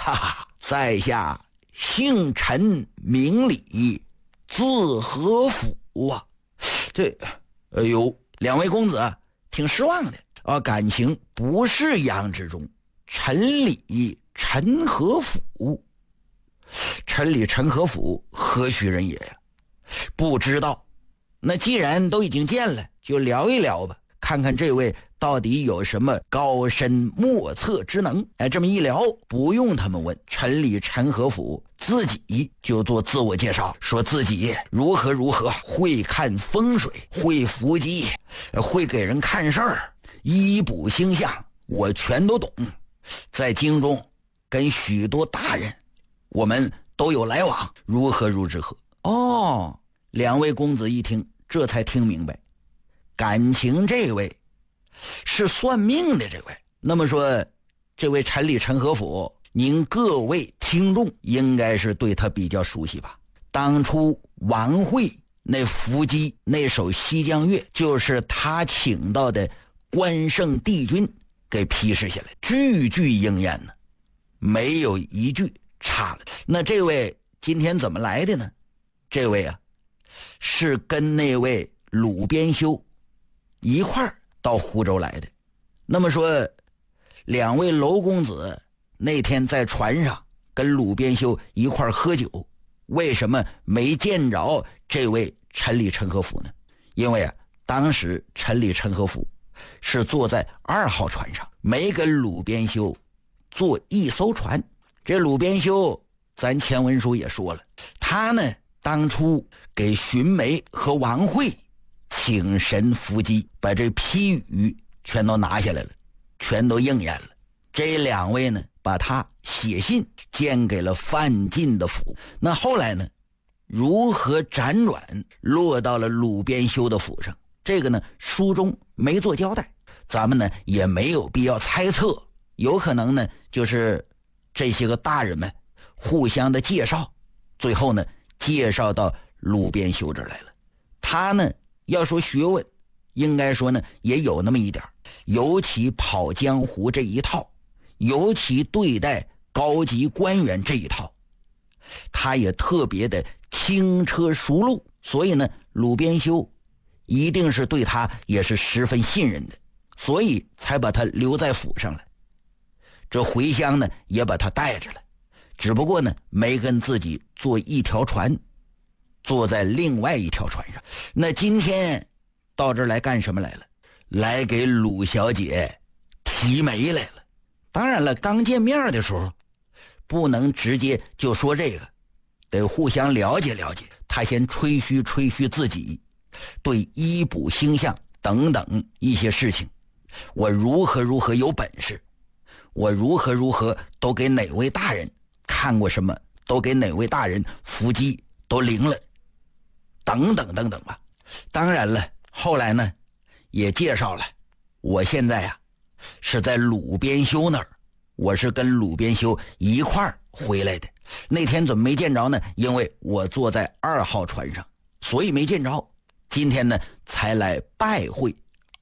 哈哈，在下姓陈名李，字和府啊。这两位公子挺失望的啊，感情不是杨志忠，陈李陈和府。陈李陈和府何许人也呀？不知道。那既然都已经见了，就聊一聊吧，看看这位到底有什么高深莫测之能。这么一聊，不用他们问，陈李陈和府自己就做自我介绍，说自己如何如何，会看风水，会伏击，会给人看事儿，医卜星象我全都懂，在京中跟许多大人我们都有来往，如何如之何。哦，两位公子一听，这才听明白，感情这位是算命的这位。那么说，这位陈李陈和府，您各位听众应该是对他比较熟悉吧？当初晚会那伏击那首西江月，就是他请到的关圣帝君给批示下来，句句应验呢，没有一句差了。那这位今天怎么来的呢？这位啊，是跟那位鲁边修一块儿到湖州来的。那么说，两位娄公子那天在船上跟鲁边修一块儿喝酒，为什么没见着这位陈李陈和府呢？因为啊，当时陈李陈和府是坐在2号船上，没跟鲁边修坐一艘船。这鲁边修咱前文书也说了，他呢当初给荀眉和王慧请神伏击，把这批语全都拿下来了，全都应验了。这两位呢把他写信荐给了范进的府。那后来呢，如何辗转落到了鲁边修的府上，这个呢书中没做交代，咱们呢也没有必要猜测，有可能呢就是这些个大人们互相的介绍，最后呢介绍到鲁边修这儿来了。他呢要说学问，应该说呢也有那么一点，尤其跑江湖这一套，尤其对待高级官员这一套，他也特别的轻车熟路，所以呢鲁边修一定是对他也是十分信任的，所以才把他留在府上了。这回乡呢也把他带着了，只不过呢没跟自己坐一条船，坐在另外一条船上。那今天到这儿来干什么来了？来给鲁小姐提媒来了。当然了，刚见面的时候不能直接就说这个，得互相了解了解。他先吹嘘吹嘘自己对医卜星象等等一些事情，我如何如何有本事，我如何如何都给哪位大人看过什么，都给哪位大人伏击都灵了，等等等等吧。当然了，后来呢也介绍了，我现在啊是在鲁边修那儿，我是跟鲁边修一块儿回来的。那天怎么没见着呢？因为我坐在2号船上，所以没见着。今天呢才来拜会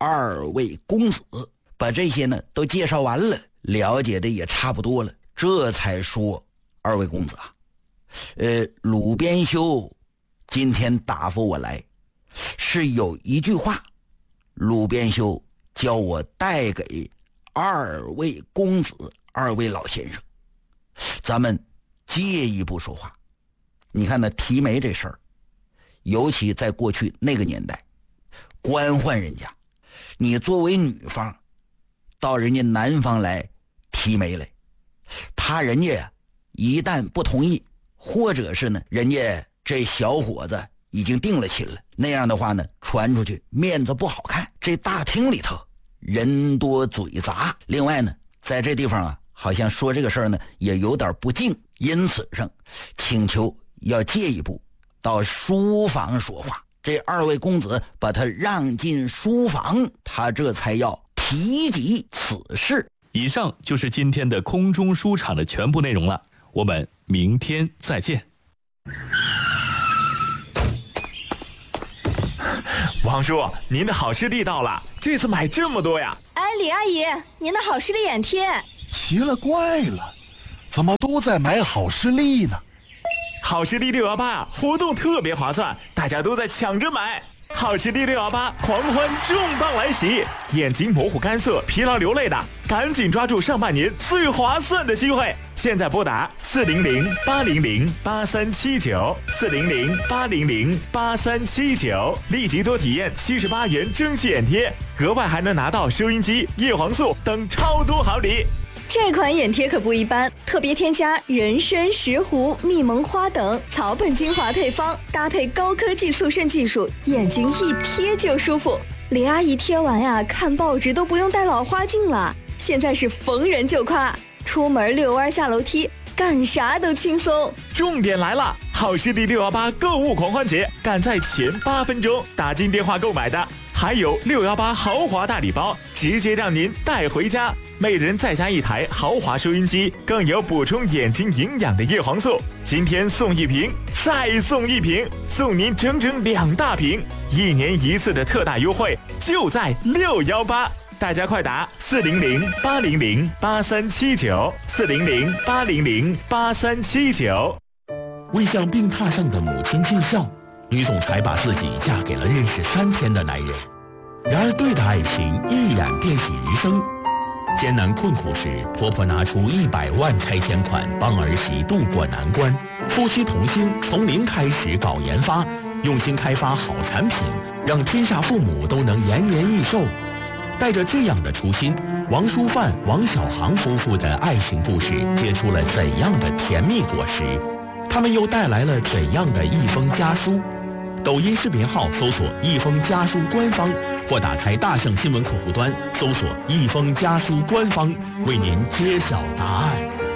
2位公子，把这些呢都介绍完了，了解的也差不多了，这才说2位公子啊，鲁边修今天答复我来，是有一句话，鲁边修叫我带给2位公子2位老先生，咱们借一步说话。你看那提媒这事儿，尤其在过去那个年代，官宦人家，你作为女方到人家男方来提媒来，怕人家一旦不同意，或者是呢人家这小伙子已经定了亲了，那样的话呢传出去面子不好看，这大厅里头人多嘴杂，另外呢在这地方啊好像说这个事儿呢也有点不敬，因此上请求要借一步到书房说话。这2位公子把他让进书房，他这才要提及此事。 以上就是今天的空中书场的全部内容了，我们明天再见。 王叔，您的好视力到了，这次买这么多呀？ 哎，李阿姨，您的好视力眼贴。 奇了怪了， 怎么都在买好视力呢？ 好视力618活动特别划算，大家都在抢着买。好视力618狂欢重磅来袭，眼睛模糊干涩、疲劳流泪的，赶紧抓住上半年最划算的机会！现在拨打400-800-8379，400-800-8379，立即多体验78元蒸汽眼贴，额外还能拿到收音机、叶黄素等超多好礼。 这款眼贴可不一般，特别添加人参、石斛、蜜蒙花等草本精华配方，搭配高科技速渗技术，眼睛一贴就舒服。李阿姨贴完呀，看报纸都不用戴老花镜了。现在是逢人就夸，出门遛弯下楼梯，干啥都轻松。 重点来了，好视力618购物狂欢节，赶在前8分钟打进电话购买的，还有618豪华大礼包，直接让您带回家。每人再加1台豪华收音机，更有补充眼睛营养的叶黄素。今天送1瓶，再送1瓶，送您整整2大瓶，1年1次的特大优惠，就在618。大家快打400-800-8379，400-800-8379。 为向病榻上的母亲尽孝，女总裁把自己嫁给了认识3天的男人。然而对的爱情一眼便是余生。艰难困苦时，婆婆拿出100万拆迁款帮儿媳渡过难关，夫妻同心从零开始搞研发，用心开发好产品，让天下父母都能延年益寿。带着这样的初心，王淑范、王小航夫妇的爱情故事结出了怎样的甜蜜果实？他们又带来了怎样的一封家书？抖音视频号搜索“一封家书官方”，或打开大象新闻客户端搜索“一封家书官方”，为您揭晓答案。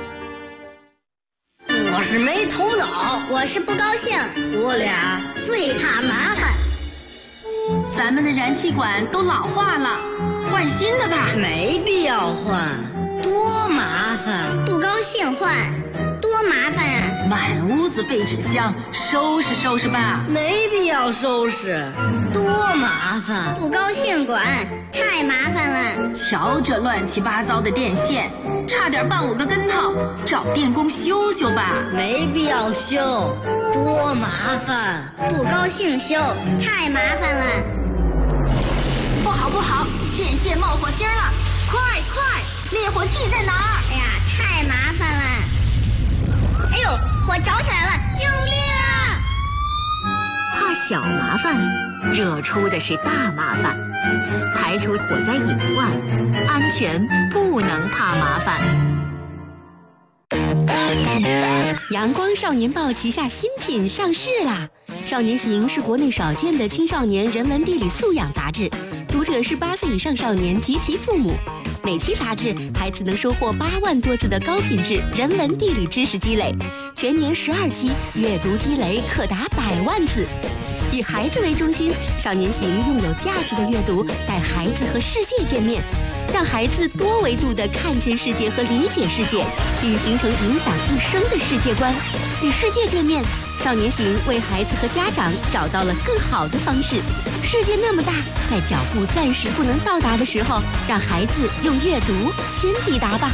我是没头脑， 我是不高兴， 我俩最怕麻烦。 咱们的燃气管都老化了，换新的吧。 没必要换，多麻烦。 不高兴换，多麻烦啊！ 满屋子废纸箱，收拾收拾吧。 没必要收拾，多麻烦。 不高兴管，太麻烦了。 瞧这乱七八糟的电线，差点绊我个跟头，找电工修修吧。 没必要修，多麻烦。 不高兴修，太麻烦了。 不好不好，电线冒火星了，快快，灭火器在哪儿？ 哎呀，太麻烦了。哎呦，火着起来了，救命啊！ 怕小麻烦，惹出的是大麻烦。排除火灾隐患，安全不能怕麻烦。 阳光少年报旗下新品上市啦！少年行是国内少见的青少年人文地理素养杂志，读者是8岁以上少年及其父母。每期杂志，孩子能收获8万多字的高品质人文地理知识积累，全年12期，阅读积累可达100万字。以孩子为中心，少年行用有价值的阅读带孩子和世界见面，让孩子多维度地看见世界和理解世界，并形成影响一生的世界观。与世界见面，少年行为孩子和家长找到了更好的方式。世界那么大，在脚步暂时不能到达的时候，让孩子用阅读先抵达吧。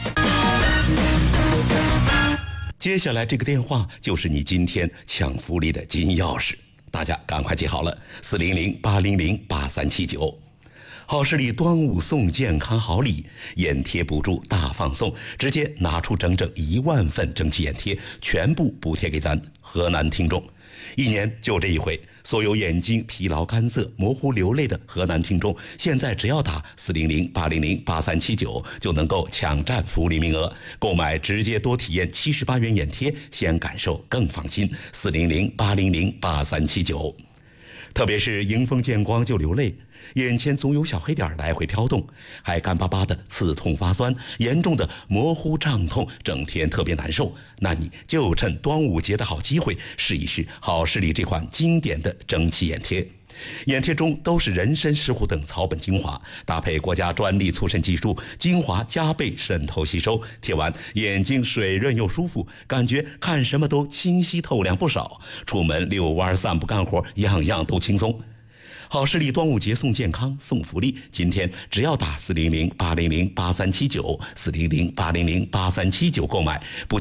接下来这个电话就是你今天抢福利的金钥匙，大家赶快记好了，400-800-8379。好视力端午送健康好礼，眼贴补助大放送，直接拿出整整1万份蒸汽眼贴，全部补贴给咱河南听众。1年就这一回，所有眼睛疲劳干涩、模糊流泪的河南听众，现在只要打400-800-8379就能够抢占福利名额，购买直接多体验78元眼贴，先感受更放心。400-800-8379。特别是迎风见光就流泪，眼前总有小黑点来回飘动，还干巴巴的刺痛发酸，严重的模糊胀痛，整天特别难受，那你就趁端午节的好机会试一试好视力这款经典的蒸汽眼贴。眼贴中都是人参、石斛等草本精华，搭配国家专利促渗技术，精华加倍渗透吸收，贴完眼睛水润又舒服，感觉看什么都清晰透亮不少，出门遛弯散步干活样样都轻松。 好视力端午节送健康送福利，今天只要打400-800-8379，400-800-8379购买。不